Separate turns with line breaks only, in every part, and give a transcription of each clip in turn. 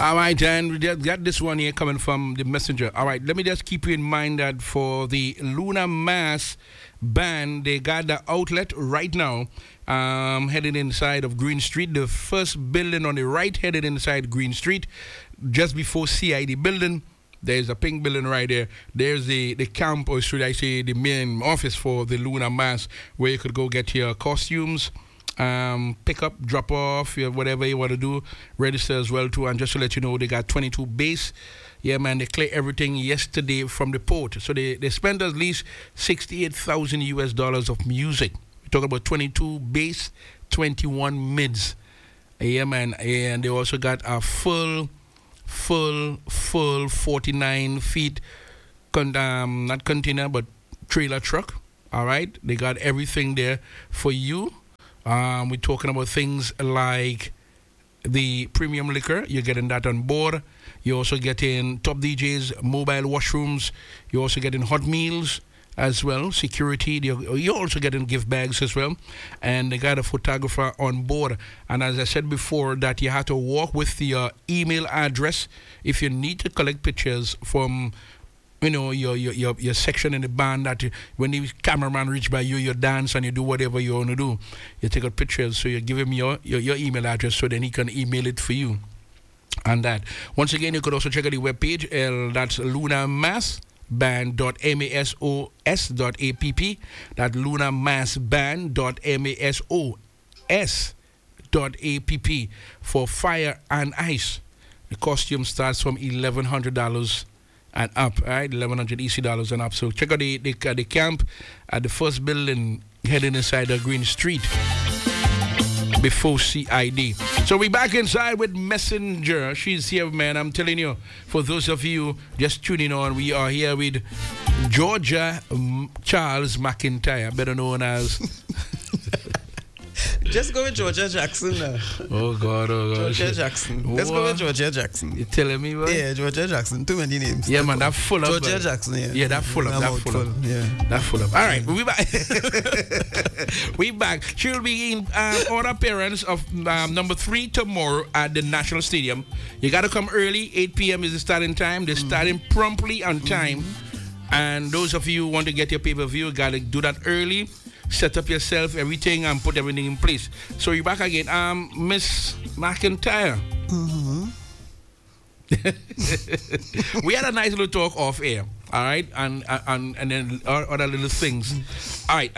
All right, and we just got this one here coming from the messenger. All right, let me just keep you in mind that for the Lunar Mass band, they got the outlet right now, headed inside of Green Street. The first building on the right, headed inside Green Street, just before CID building. There's a pink building right there. There's the camp, or should I say the main office for the Lunar Mass, where you could go get your costumes, pick up, drop off, whatever you want to do, register as well too. And just to let you know, they got 22 bass. Yeah, man, they cleared everything yesterday from the port. So they spent at least $68,000 of music. We're talking about 22 bass, 21 mids. Yeah, man, and they also got a full 49 feet, not container, but trailer truck. All right, they got everything there for you. We're talking about things like the premium liquor. You're getting that on board. You're also getting top DJs, mobile washrooms. You're also getting hot meals as well, security. You're also getting gift bags as well. And they got a photographer on board. And as I said before, that you have to walk with your email address if you need to collect pictures from your section in the band, that when the cameraman reach by you, you dance and you do whatever you want to do. You take out pictures, so you give him your email address so then he can email it for you. And that. Once again, you could also check out the webpage, that's lunarmassband.masos.app. That lunarmassband.masos.app for Fire and Ice. The costume starts from $1,100 and up, right? $1,100 EC and up. So check out the camp at the first building heading inside the Green Street before CID. So we're back inside with Messenger. She's here, man. I'm telling you, for those of you just tuning on, we are here with Georgia Charles McIntyre, better known as
just go with Georgia Jackson now.
Oh God.
Georgia Jackson. Let's go with Georgia Jackson.
You telling me, what?
Yeah, Georgia Jackson. Too many names.
Yeah, man, that's full up.
Georgia Jackson, yeah.
Yeah, that's full up. That's full up.
Yeah.
That's full up. All right, we back. We back. She'll be in on appearance of number 3 tomorrow at the National Stadium. You got to come early. 8 p.m. is the starting time. They're starting promptly on time. And those of you who want to get your pay-per-view, got to do that early. Set up yourself, everything, and put everything in place. So you're back again. Miss McIntyre. We had a nice little talk off air, all right? And then other little things. All right.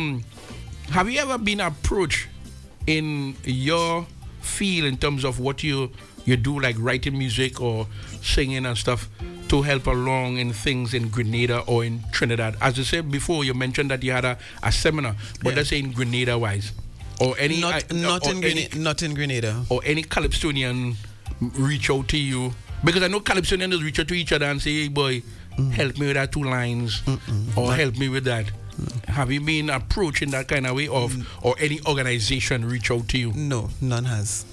Have you ever been approached in your field in terms of what you do, like writing music or singing and stuff, to help along in things in Grenada or in Trinidad? As I said before, you mentioned that you had a seminar, but let's say in Grenada wise, or any
not in Grenada,
or any Calypsonian reach out to you, because I know Calypsonians reach out to each other and say, "Hey boy, help me with that 2 lines," or help me with that. Have you been approached in that kind of way, or any organization reach out to you?
No, none has.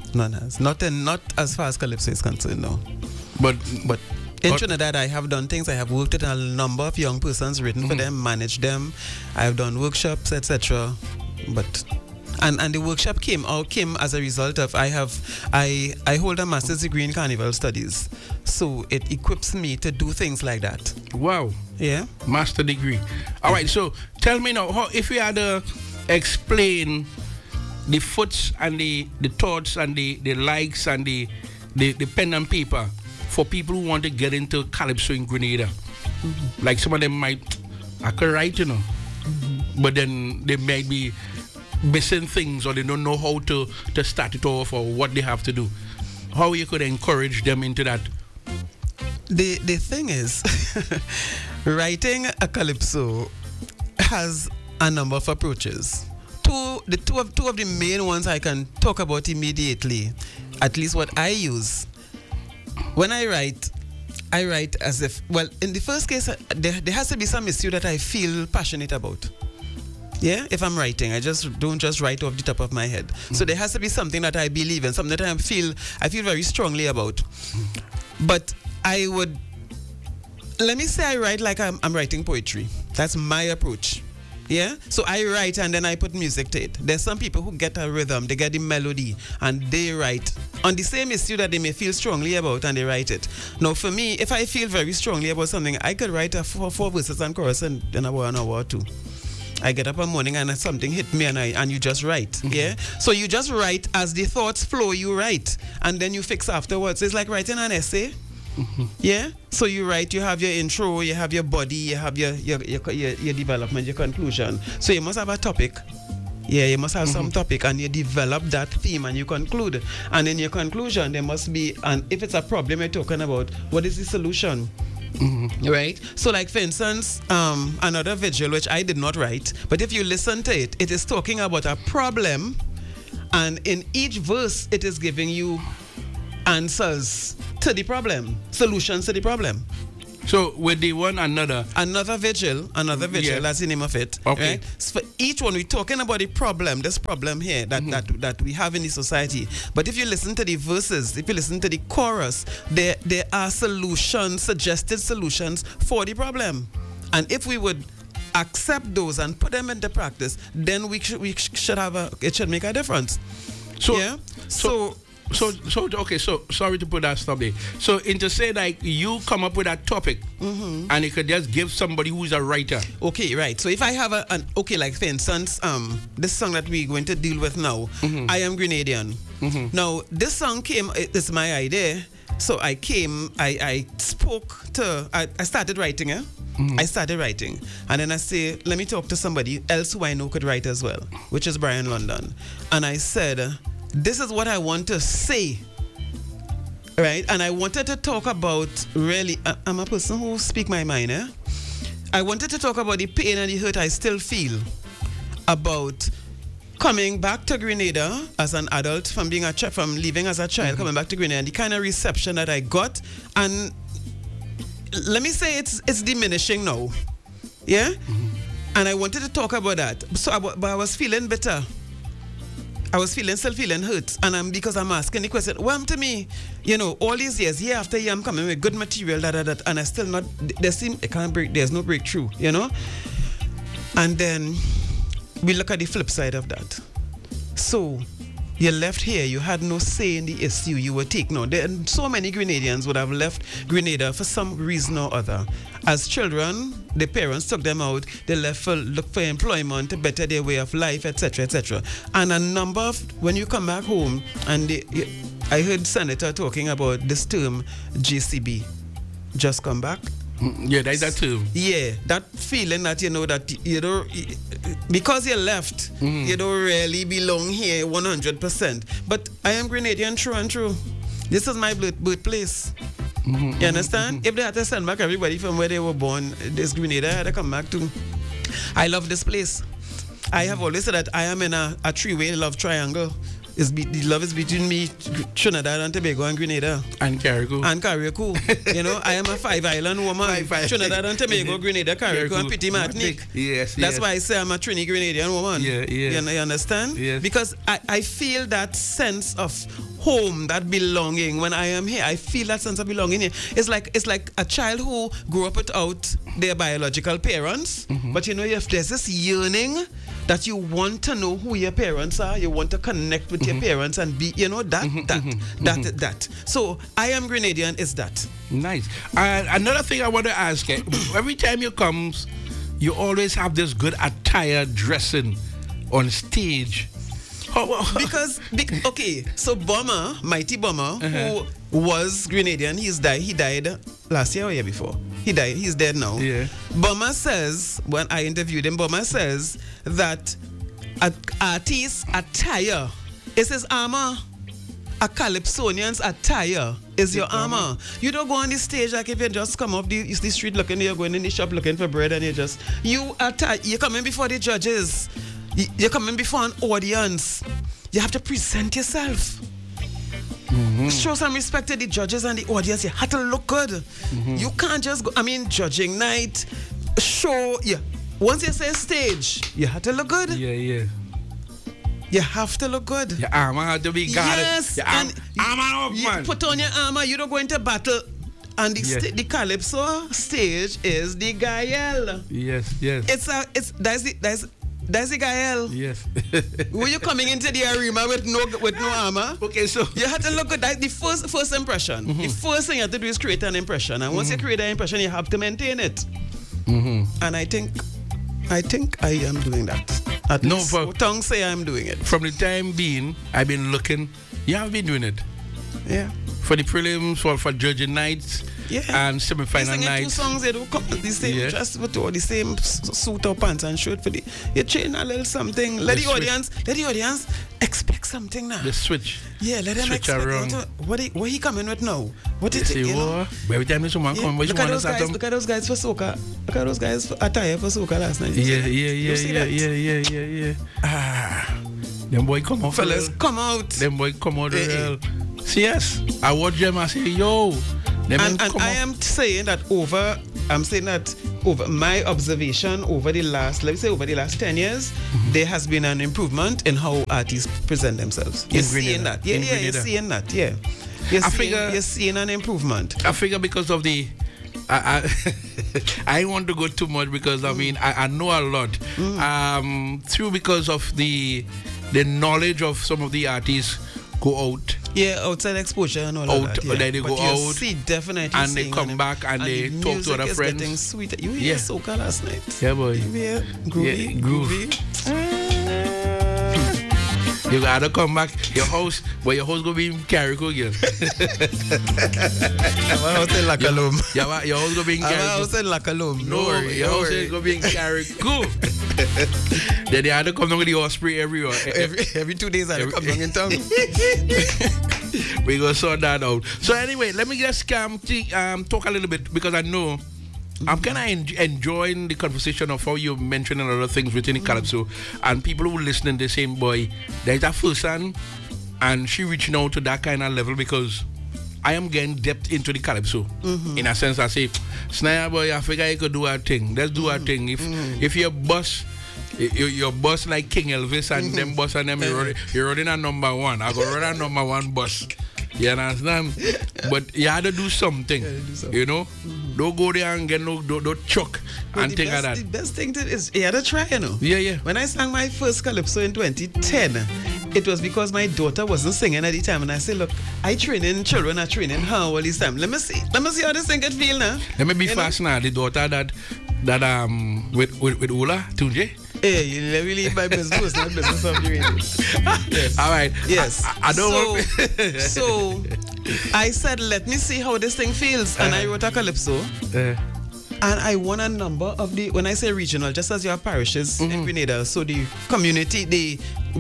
Not as far as Calypso is concerned, no. But in Trinidad, I have done things. I have worked with a number of young persons, written for them, managed them. I have done workshops, etc. But and the workshop came as a result of I hold a master's degree in carnival studies, so it equips me to do things like that.
Wow.
Yeah.
Master degree. All right. So tell me now, if you had to explain the foots and the thoughts and the likes and the pen and paper for people who want to get into Calypso in Grenada. Like some of them I could write, but then they might be missing things, or they don't know how to start it off, or what they have to do. How you could encourage them into that?
The thing is, writing a Calypso has a number of approaches. Two of the main ones I can talk about immediately, at least what I use. When I write as if, well, in the first case, there has to be some issue that I feel passionate about. Yeah, if I'm writing, I don't just write off the top of my head. So there has to be something that I believe in, something that I feel very strongly about. But let me say I write like I'm writing poetry. That's my approach. Yeah, so I write and then I put music to it. There's some people who get a rhythm, they get the melody, and they write on the same issue that they may feel strongly about, and they write it. Now, for me, if I feel very strongly about something, I could write a four verses and chorus in about an hour or two. I get up in the morning and something hit me and you just write. Yeah, so you just write as the thoughts flow. You write and then you fix afterwards. It's like writing an essay. Yeah, so you write, you have your intro, you have your body, you have your development, your conclusion. So you must have a topic. Yeah, you must have some topic, and you develop that theme and you conclude. And in your conclusion, there must be, and if it's a problem you're talking about, what is the solution? Right? So like for instance, another vigil which I did not write, but if you listen to it, it is talking about a problem, and in each verse it is giving you answers to the problem, solutions to the problem.
So with the one another
vigil, yeah. That's the name of it.
Okay.
Right? So for each one, we're talking about the problem, this problem here that we have in the society. But if you listen to the verses, if you listen to the chorus, there are solutions, suggested solutions for the problem. And if we would accept those and put them into practice, then we should have it should make a difference.
So
yeah.
So okay, so sorry to put that stop there. So in to say like you come up with a topic and you could just give somebody who's a writer.
Okay, right. So if I have like for instance, this song that we're going to deal with now, I Am Grenadian. Now this song it's my idea. So I spoke to, I started writing it. I started writing, and then I say, let me talk to somebody else who I know could write as well, which is Brian London. And I said, this is what I want to say, right? And I wanted to talk about, really, I'm a person who speak my mind, eh? I wanted to talk about the pain and the hurt I still feel about coming back to Grenada as an adult, from leaving as a child, coming back to Grenada, and the kind of reception that I got. And let me say it's diminishing now, yeah? And I wanted to talk about that. So but I was feeling bitter. I was still feeling hurt, and because I'm asking the question, well, to me, all these years, year after year, I'm coming with good material, and I still not. There's no breakthrough, And then we look at the flip side of that. So you left here, you had no say in the issue you were taking on. There, so many Grenadians would have left Grenada for some reason or other. As children, the parents took them out, they left for look for employment to better their way of life, etc., etc. And a number of, when you come back home, and I heard Senator talking about this term, JCB, just come back.
Yeah, that's that term.
Yeah, that feeling that that you don't, because you left, you don't really belong here 100%. But I am Grenadian true and true. This is my birthplace. You understand? If they had to send back everybody from where they were born, this Grenada had to come back to. I love this place. I have always said that I am in a three-way love triangle. The love is between me, Trinidad and Tobago, and Grenada.
And Carriacou.
I am a five-island woman. Trinidad and Tobago, Grenada, Carriacou, and Petit Martinique.
Yes.
That's why I say I'm a Trini Grenadian woman.
Yeah.
You understand?
Yes.
Because I feel that sense of home, that belonging. When I am here, I feel that sense of belonging here. It's like a child who grew up without their biological parents, but if there's this yearning that you want to know who your parents are, you want to connect with your parents and be, that. So I Am Grenadian is that.
Nice. Another thing I want to ask, every time you come, you always have this good attire dressing on stage.
Because so Bomber, Mighty Bomber, who was Grenadian, he died last year or year before. He died. He's dead now.
Yeah.
Bomber says, when I interviewed him, Bomber says that an artist's attire is his armor. A Calypsonian's attire is your armor. You don't go on the stage like if you just come up the street looking, you're going in the shop looking for bread, and you're coming before the judges. You're coming before an audience. You have to present yourself. Show some respect to the judges and the audience. You have to look good. You can't just go. Judging night, show. Yeah. Once you say stage, you have to look good.
Yeah.
You have to look good.
Your armor has to be guarded.
Yes.
Armor up, man.
You put on your armor. You don't go into battle And the,
Yes.
the calypso stage is the Gael.
Yes, yes.
That's the Gael.
Yes.
Were you coming into the arena with no armor?
Okay, so
You have to look at that. The first impression. The first thing you have to do is create an impression, and once you create an impression, you have to maintain it. And I think I am doing that. At
No,
least
for-
tongue say I'm doing it.
from the time being, I've been looking. You have been doing it
Yeah.
for the prelims, for judging nights,
Yeah.
and
They
semi-final
sing two
nights.
songs, they do come the same
Yeah.
dress, but all the same suit or pants and shirt for the. You change a little something. Let
They
the audience expect something now.
The switch.
Yeah, let them
switch
expect
around.
what he coming with now. What is it?
See,
You know?
every time there's someone
Yeah.
come, which
Look at
one
those
is that?
guys. Look at those guys for soca. Look at those guys for attire for soca last night. You see
Yeah,
that?
yeah,
You see that?
yeah. Ah, them boy come out.
Fellas, come out.
Them boy come out
Eh,
real. See, yes, I watch them. I say, yo, them
And
come
I
out.
am saying that over my observation over the last, let me say over the last 10 years, there has been an improvement in how artists present themselves. You're seeing
Grenada.
that. Yeah,
In
you're
Grenada.
seeing that. Yeah. You're seeing an improvement.
I figure because of the. I want to go too much because I mean I know a lot. Because of the knowledge of some of the artists go out.
Yeah, outside exposure and all
Out,
of that. Yeah.
then they
But
go
you
out,
see definitely
and they
seeing
come
an-
back and they
the
talk to
music
other
is
friends.
getting sweeter. You hear
Yeah.
soca last night?
Yeah, boy.
You hear groovy,
Yeah, groove.
groovy.
You gotta come back. Your house gonna be in Carrico again.
My house in Lacalum.
Your house gonna be in
My
Carrico.
house in Lacalum.
No, your house is gonna be in Carrico. Then they had to come down with the Osprey everywhere.
Every 2 days I come down in town.
We gonna sort that out. So anyway, let me just talk a little bit because I know I'm kind of enjoying the conversation of how you're mentioning a lot of things within the calypso, and people who listening the same boy. There's that person, and she reaching out to that kind of level because I am getting depth into the calypso. In a sense, I say, Snaya boy, I figure you could do our thing. Let's do our thing. If you're boss. Your boss like King Elvis and them boss and them you're running a number one. I go run a number one boss. You understand? But you had to do something. You know? Don't go there and get don't chuck and things like that.
The best thing is you had to try, you know.
Yeah.
When I sang my first calypso in 2010, it was because my daughter wasn't singing at the time, and I said, look, I training children, I training her all this time. Let me see how this thing can feel now.
Let me be fast now. The daughter that with Ula Tunje.
Hey, you never leave my business, not business of the radio. Yes.
All right.
Yes.
I don't want.
So I said, let me see how this thing feels, and I wrote a calypso. And I won a number of when I say regional, just as your parishes in Grenada, so the community,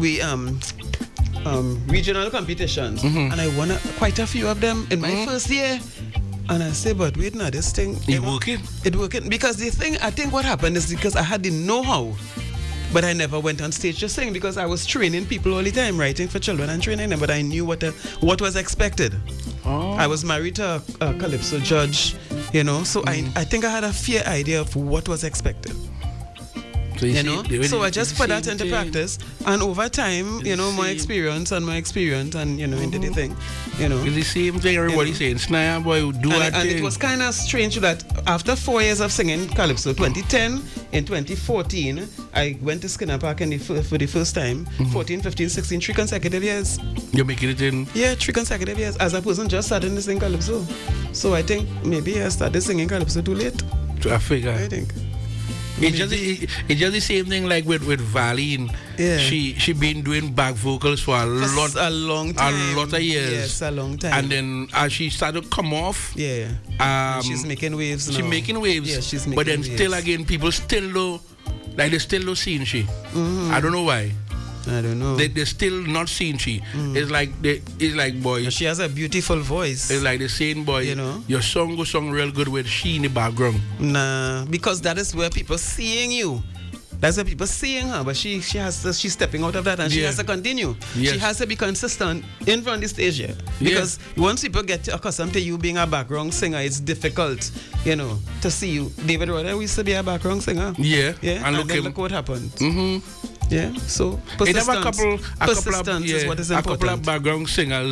regional competitions, and I won quite a few of them in my first year. And I say, but wait now, this thing
It working?
It working because I think what happened is because I had the know-how, but I never went on stage to sing because I was training people all the time, writing for children and training them, but I knew what was expected. I was married to a calypso judge, you know, so I think I had a fair idea of what was expected.
So
You know, so I just put that into practice, and over time, you know, my experience, and you know, into the thing, you know.
It's the same thing everybody's saying. Snaya boy, do that
And
thing.
it was kind of strange that after 4 years of singing calypso, 2010, in 2014, I went to Skinner Park for the first time. 14, 15, 16, 3 consecutive years.
You're making it in.
Yeah, 3 consecutive years. As a person just starting to sing calypso. So I think maybe I started singing calypso too late.
I figure.
I think.
It's just the same thing like with Valine.
Yeah.
She been doing back vocals for a lot
long time.
a lot of years.
Yes, a long time.
And then as she started to come off,
yeah. She's making waves now.
She's making waves.
Yeah, she's making
but then
waves.
still again, people still don't like they still don't seeing she. I don't know why.
I don't know.
They still not seeing she. It's like boy.
She has a beautiful voice.
It's like the saying, boy,
You know?
your song goes song real good with she in the background.
Nah, because that is where people seeing you. That's where people seeing her, but she's stepping out of that, and she
Yeah.
has to continue.
Yes.
She has to be consistent in front of the stage here. Because once people get accustomed to you being a background singer, it's difficult, you know, to see you. David Rhoda used to be a background singer.
Yeah.
Yeah,
And
and then
him.
look what happened.
Mm-hmm.
Yeah, so
It have
persistence. Persistence is what is
a
important.
couple of background singers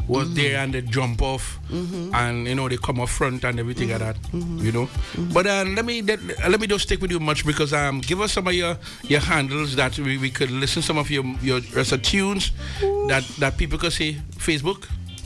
was there and they jump off and they come up front and everything like that. But let me just stick with you much because give us some of your handles that we could listen some of your rest of tunes that people could see. Facebook.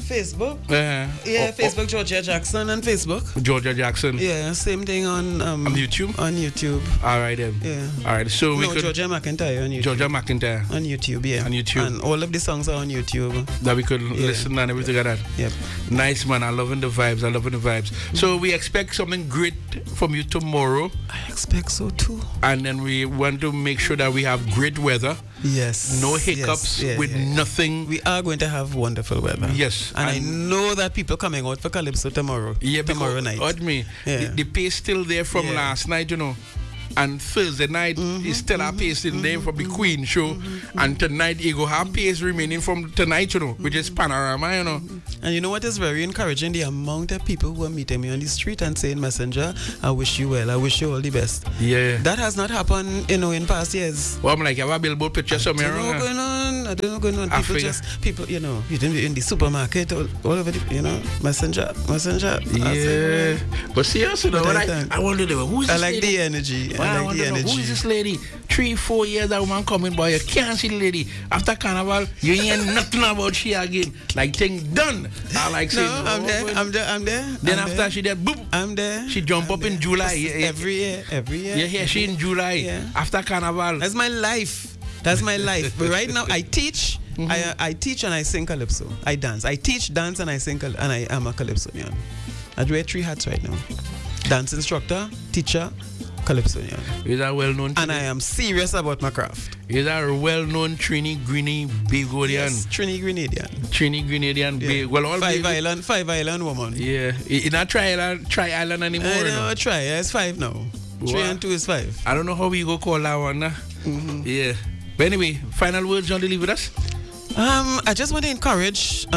Facebook Georgia Jackson on Facebook.
Georgia Jackson.
Yeah, same thing on
YouTube.
On YouTube.
All right then.
Yeah.
All right. So we could
Georgia McIntyre on YouTube.
Georgia McIntyre
on YouTube. Yeah.
On YouTube.
And all of the songs are on YouTube.
That we could listen and everything like that.
Yep.
Nice man. I'm loving the vibes. So we expect something great from you tomorrow.
I expect so too.
And then we want to make sure that we have great weather.
Yes.
No hiccups with nothing.
We are going to have wonderful weather.
Yes.
And I know that people coming out for Calypso tomorrow.
Yeah,
tomorrow night.
The pace still there from last night, And Thursday night is still a pace in there from the Queen show. And tonight you go have pace remaining from tonight, which is Panorama,
And you know what is very encouraging? The amount of people who are meeting me on the street and saying, Messenger, I wish you well. I wish you all the best.
Yeah.
That has not happened, in past years.
Well, I'm like, you have a billboard picture somewhere
wrong. I don't know going on. People, you didn't in the supermarket, all over the, Messenger.
Yeah. But seriously, I wonder, who is this
lady?
The
energy.
I like the energy. Who is this lady? 3-4 years that woman coming, boy. You can't see the lady. After Carnival, you hear nothing about she again. Like thing done. I like saying,
I'm there.
Then after she did, boop.
I'm there.
She jump up in July.
Every year.
Yeah, here she in July. Yeah. After Carnival.
That's my life. But right now, I teach. I teach and I sing Calypso. I dance. I teach, dance, and I sing, and I am a Calypso man. I wear 3 hats right now. Dance instructor, teacher, Calypso.
Is that well-known?
And I am serious about my craft.
Is that a well-known Trini Grenadian?
Yes, Trini Grenadian.
Yeah. Well, all
Five Island woman.
Yeah. It's not Tri-Island anymore.
No, it's 5 now. Wow. 3 and 2 is 5.
I don't know how we go call that one. Yeah. But anyway, final words you want to leave with us?
I just want to encourage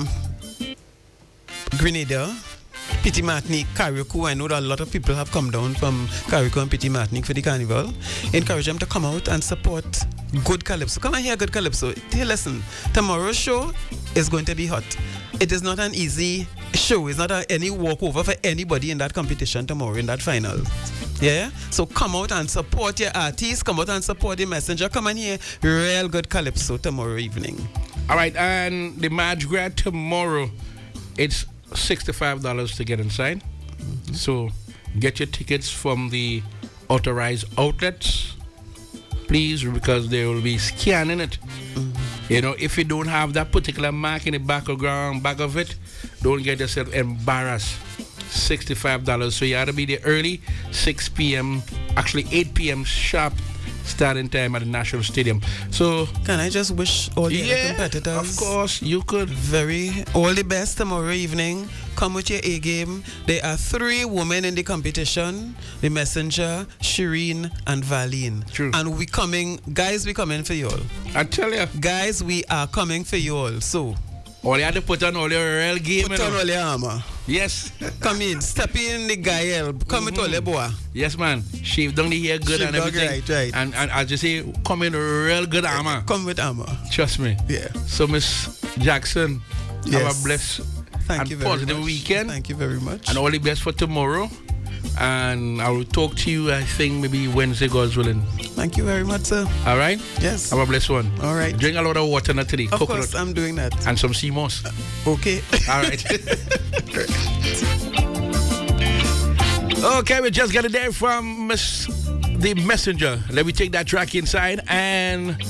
Grenada, Petit Martinique, Carriacou. I know that a lot of people have come down from Carriacou and Petit Martinique for the carnival. Encourage them to come out and support good Calypso. Come and hear good Calypso. Hey, listen, tomorrow's show is going to be hot. It is not an easy show. It's not any walkover for anybody in that competition tomorrow, in that final. Yeah? So come out and support your artists. Come out and support the Messenger. Come and hear real good Calypso tomorrow evening.
All right, and the March Grad tomorrow, it's $65 to get inside. So get your tickets from the authorized outlets, please, because they will be scanning it. If you don't have that particular mark in the back of it, don't get yourself embarrassed. $65. So you have to be there early, 6 p.m., actually 8 p.m. sharp starting time at the National Stadium. So
can I just wish all the other competitors,
of course, you could,
all the best tomorrow evening. Come with your A game. There are 3 women in the competition: the Messenger, Shireen, and Valine.
True.
And we coming for you all.
I tell you,
guys, we are coming for you all. So
all you have to put on all your real game.
Put on all your armor.
Yes.
Come in, step in the guy. Come with all your boy.
Yes, man. Shave down the hair good and everything.
Right.
And I'll just say, come in real good armor.
Come with armor.
Trust me.
Yeah.
So, Miss Jackson, have a blessed and positive weekend.
Thank you very much.
And all the best for tomorrow. And I will talk to you, I think, maybe Wednesday, God's willing.
Thank you very much, sir.
All right?
Yes.
Have a blessed one.
All right.
Drink a lot of water now today.
Of course, I'm doing that.
And some sea moss.
Okay.
All right. Okay, we just got it there from the Messenger. Let me take that track inside and